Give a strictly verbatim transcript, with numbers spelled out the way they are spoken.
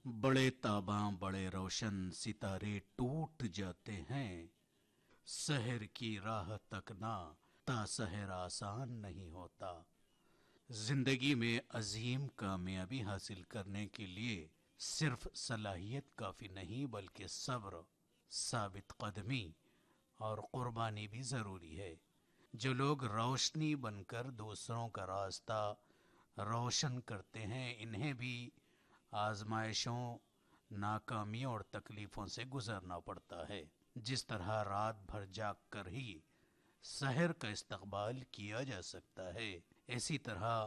बड़े ताबां बड़े रोशन सितारे टूट जाते हैं। शहर की राह तकना ता शहर आसान नहीं होता। जिंदगी में अजीम कामयाबी हासिल करने के लिए सिर्फ सलाहियत काफी नहीं बल्कि सब्र, साबित कदमी और कुर्बानी भी जरूरी है। जो लोग रोशनी बनकर दूसरों का रास्ता रोशन करते हैं, इन्हें भी आजमाइशों, नाकामियों और तकलीफों से गुजरना पड़ता है। जिस तरह रात भर जाग कर ही शहर का इस्तकबाल किया जा सकता है, इसी तरह